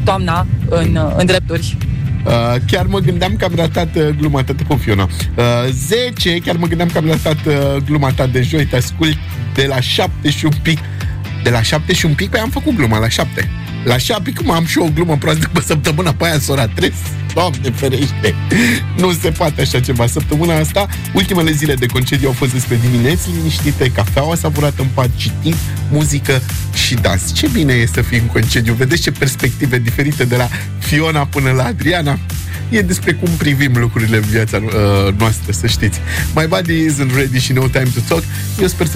toamna în drepturi. Chiar mă gândeam că am ratat gluma ta cu Fiona. 10, chiar mă gândeam că am ratat gluma ta de joi. Te ascult de la 7 și un pic. De la 7 și un pic? Păi am făcut gluma la 7. La 7, cum am și eu o glumă proastă pe săptămâna, pe aia s-o ratrez. Doamne ferește, nu se poate așa ceva. Săptămâna asta, ultimele zile de concediu au fost despre dimineți liniștite, cafeaua savurată în pat, citit, muzică și dans. Ce bine e să fii în concediu. Vedeți ce perspective diferite de la Fiona până la Adriana. E despre cum privim lucrurile în viața noastră, să știți. My body isn't ready și no time to talk. Eu sper să